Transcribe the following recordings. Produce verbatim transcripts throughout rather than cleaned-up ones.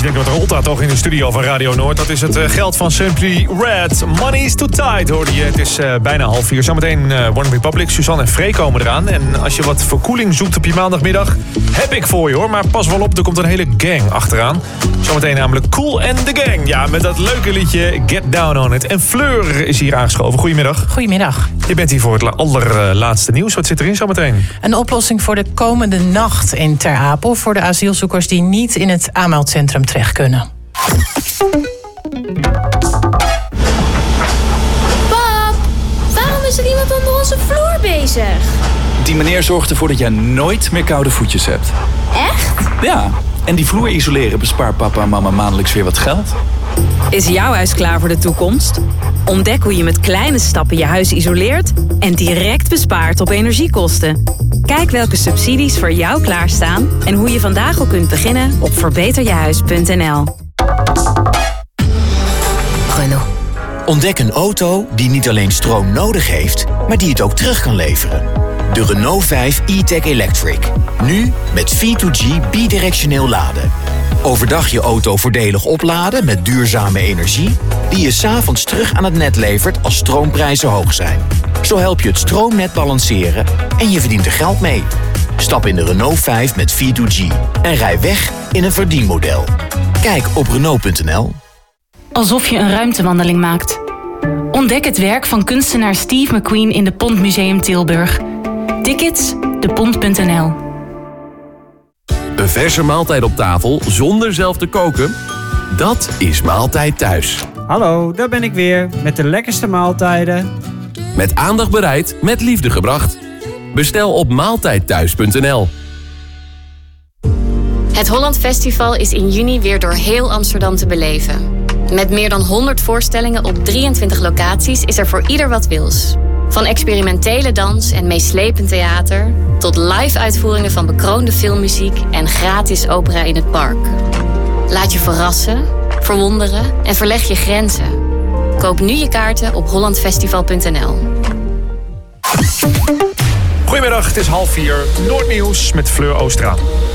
denken, wat rolt daar toch in de studio van Radio Noord? Dat is het uh, geld van Simply Red. Money's too tight, hoorde je. Het is uh, bijna half vier. Zometeen uh, One Republic, Suzanne en Free komen eraan. En als je wat verkoeling zoekt op je maandagmiddag, heb ik voor je hoor. Maar pas wel op, er komt een hele gang achteraan. Zometeen namelijk Kool and the Gang. Ja, met dat leuke liedje Get Down on It. En Fleur is hier aangeschoven. Goedemiddag. Goedemiddag. Je bent hier voor het allerlaatste nieuws. Wat zit erin zometeen? Een oplossing voor de komende nacht in Ter Apel voor de asielzoekers die niet in het aanmeldcentrum terecht kunnen. Pap, waarom is er iemand onder onze vloer bezig? Die meneer zorgt ervoor dat jij nooit meer koude voetjes hebt. Echt? Ja, en die vloer isoleren bespaart papa en mama maandelijks weer wat geld. Is jouw huis klaar voor de toekomst? Ontdek hoe je met kleine stappen je huis isoleert en direct bespaart op energiekosten. Kijk welke subsidies voor jou klaarstaan en hoe je vandaag al kunt beginnen op verbeter je huis punt n l. Renault. Ontdek een auto die niet alleen stroom nodig heeft, maar die het ook terug kan leveren. De Renault vijf e-tech Electric. Nu met V twee G bidirectioneel laden. Overdag je auto voordelig opladen met duurzame energie die je 's avonds terug aan het net levert als stroomprijzen hoog zijn. Zo help je het stroomnet balanceren en je verdient er geld mee. Stap in de Renault vijf met V twee G en rij weg in een verdienmodel. Kijk op Renault punt n l. Alsof je een ruimtewandeling maakt. Ontdek het werk van kunstenaar Steve McQueen in de Pont Museum Tilburg. Tickets, de pont punt n l. Een verse maaltijd op tafel zonder zelf te koken? Dat is Maaltijd Thuis. Hallo, daar ben ik weer met de lekkerste maaltijden. Met aandacht bereid, met liefde gebracht. Bestel op maaltijd thuis punt n l. Het Holland Festival is in juni weer door heel Amsterdam te beleven. Met meer dan honderd voorstellingen op drieëntwintig locaties is er voor ieder wat wils. Van experimentele dans en meeslepend theater tot live-uitvoeringen van bekroonde filmmuziek en gratis opera in het park. Laat je verrassen, verwonderen en verleg je grenzen. Koop nu je kaarten op holland festival punt n l. Goedemiddag, het is half vier. Noordnieuws met Fleur Oostra.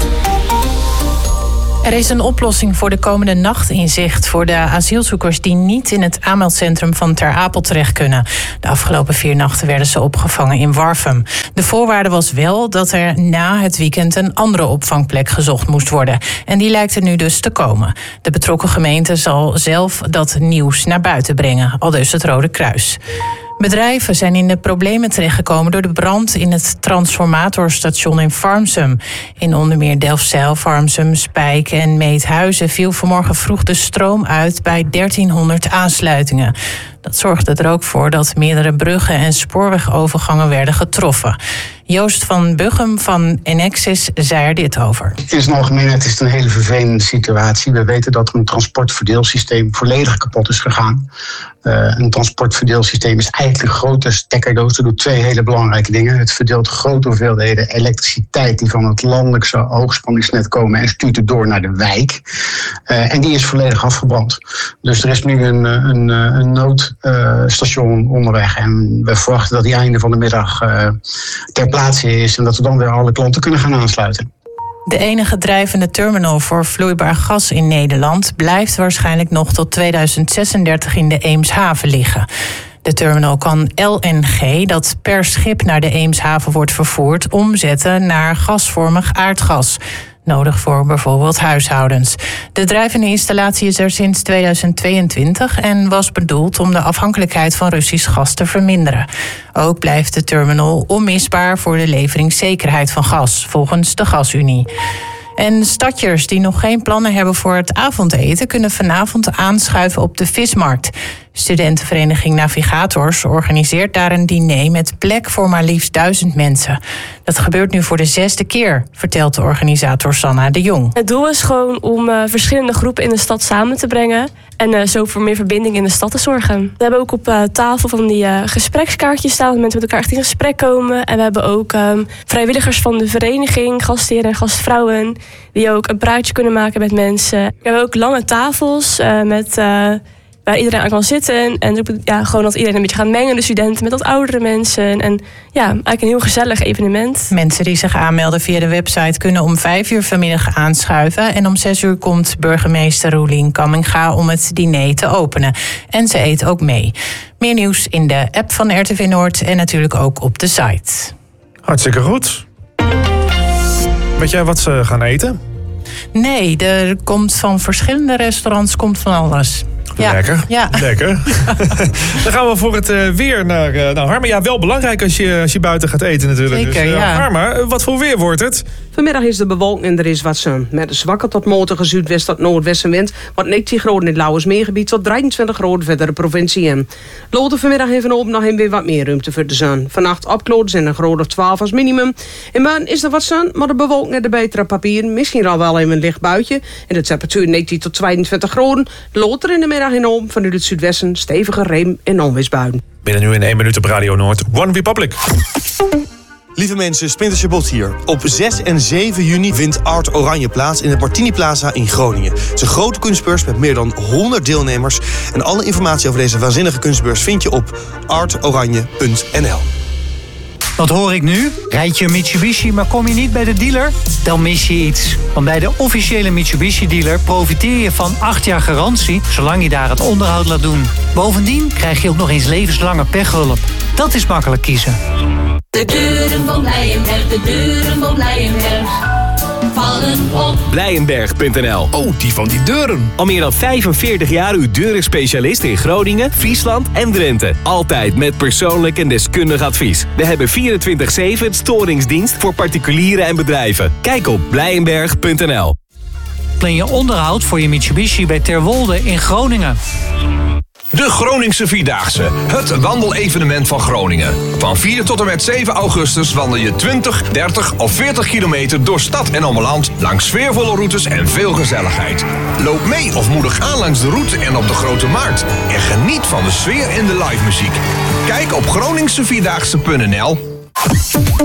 Er is een oplossing voor de komende nacht in zicht voor de asielzoekers die niet in het aanmeldcentrum van Ter Apel terecht kunnen. De afgelopen vier nachten werden ze opgevangen in Warffum. De voorwaarde was wel dat er na het weekend een andere opvangplek gezocht moest worden. En die lijkt er nu dus te komen. De betrokken gemeente zal zelf dat nieuws naar buiten brengen, aldus het Rode Kruis. Bedrijven zijn in de problemen terechtgekomen door de brand in het transformatorstation in Farmsum. In onder meer Delfzijl, Farmsum, Spijk en Meethuizen viel vanmorgen vroeg de stroom uit bij dertienhonderd aansluitingen. Dat zorgde er ook voor dat meerdere bruggen en spoorwegovergangen werden getroffen. Joost van Buggem van Enexis zei er dit over. In zijn algemeenheid is het een hele vervelende situatie. We weten dat er een transportverdeelsysteem volledig kapot is gegaan. Uh, een transportverdeelsysteem is eigenlijk een grote stekkerdoos. Dat doet twee hele belangrijke dingen. Het verdeelt grote hoeveelheden elektriciteit die van het landelijke hoogspanningsnet komen en stuurt het door naar de wijk. Uh, en die is volledig afgebrand. Dus er is nu een, een, een noodstation uh, onderweg. En we verwachten dat die einde van de middag uh, ter plaatse is en dat we dan weer alle klanten kunnen gaan aansluiten. De enige drijvende terminal voor vloeibaar gas in Nederland blijft waarschijnlijk nog tot tweeduizend zesendertig in de Eemshaven liggen. De terminal kan L N G, dat per schip naar de Eemshaven wordt vervoerd, omzetten naar gasvormig aardgas. Nodig voor bijvoorbeeld huishoudens. De drijvende installatie is er sinds tweeduizend tweeëntwintig en was bedoeld om de afhankelijkheid van Russisch gas te verminderen. Ook blijft de terminal onmisbaar voor de leveringszekerheid van gas, volgens de Gasunie. En stadjers die nog geen plannen hebben voor het avondeten kunnen vanavond aanschuiven op de vismarkt. Studentenvereniging Navigators organiseert daar een diner met plek voor maar liefst duizend mensen. Dat gebeurt nu voor de zesde keer, vertelt de organisator Sanna de Jong. Het doel is gewoon om uh, verschillende groepen in de stad samen te brengen en uh, zo voor meer verbinding in de stad te zorgen. We hebben ook op uh, tafel van die uh, gesprekskaartjes staan, dat mensen met elkaar echt in gesprek komen. En we hebben ook um, vrijwilligers van de vereniging, gastheren en gastvrouwen, die ook een praatje kunnen maken met mensen. We hebben ook lange tafels uh, met... Uh, waar iedereen aan kan zitten. En ja, gewoon dat iedereen een beetje gaat mengen, de studenten met wat oudere mensen. En ja, eigenlijk een heel gezellig evenement. Mensen die zich aanmelden via de website kunnen om vijf uur vanmiddag aanschuiven. En om zes uur komt burgemeester Roelien Kamminga om het diner te openen. En ze eet ook mee. Meer nieuws in de app van R T V Noord en natuurlijk ook op de site. Hartstikke goed. Weet jij wat ze gaan eten? Nee, er komt van verschillende restaurants komt van alles. Ja. Lekker, ja. lekker. Dan gaan we voor het uh, weer naar, uh, naar Harma. Ja, wel belangrijk als je, als je buiten gaat eten natuurlijk. Zeker, dus, uh, ja. Harma, uh, wat voor weer wordt het? Vanmiddag is de bewolking en er is wat zon. Met een zwakke tot matige zuidwest tot noordwestenwind. Wat negentien graden in het Lauwersmeergebied tot drieëntwintig graden verder de provincie in. Loten vanmiddag even op nog weer wat meer ruimte voor de zon. Vannacht opkloten zijn een graad of twaalf als minimum. In maanden is er wat zon, maar de bewolking en de betere papier. Misschien al wel even een licht buitje. En de temperatuur negentien tot tweeëntwintig graden. Loter in de middag in om vanuit het zuidwesten stevige reem- en onweersbuien. Binnen nu in één minuut op Radio Noord. One Republic. Lieve mensen, Splinter Chabot hier. Op zes en zeven juni vindt Art Oranje plaats in het Martini Plaza in Groningen. Het is een grote kunstbeurs met meer dan honderd deelnemers. En alle informatie over deze waanzinnige kunstbeurs vind je op art oranje punt n l. Wat hoor ik nu? Rijd je een Mitsubishi, maar kom je niet bij de dealer? Dan mis je iets. Want bij de officiële Mitsubishi-dealer profiteer je van acht jaar garantie, zolang je daar het onderhoud laat doen. Bovendien krijg je ook nog eens levenslange pechhulp. Dat is makkelijk kiezen. De deuren van Blijenberg, de deuren van Blijenberg vallen op. Blijenberg punt n l. Oh, die van die deuren. Al meer dan vijfenveertig jaar uw deurenspecialist in Groningen, Friesland en Drenthe. Altijd met persoonlijk en deskundig advies. We hebben vierentwintig zeven storingsdienst voor particulieren en bedrijven. Kijk op Blijenberg punt n l. Plan je onderhoud voor je Mitsubishi bij Terwolde in Groningen. De Groningse Vierdaagse, het wandelevenement van Groningen. Van vier tot en met zeven augustus wandel je twintig, dertig of veertig kilometer door stad en omland... langs sfeervolle routes en veel gezelligheid. Loop mee of moedig aan langs de route en op de Grote Markt. En geniet van de sfeer en de live muziek. Kijk op groningsevierdaagse punt n l.